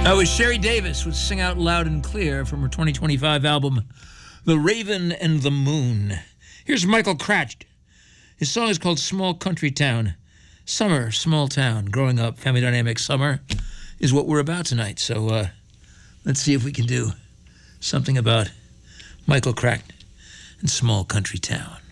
That was Sherry Davis with Sing Out Loud and Clear from her 2025 album, The Raven and the Moon. Here's Michael Cratch. His song is called Small Country Town. Summer, small town, growing up, family dynamic summer is what we're about tonight. So let's see if we can do something about Michael Cratch and Small Country Town.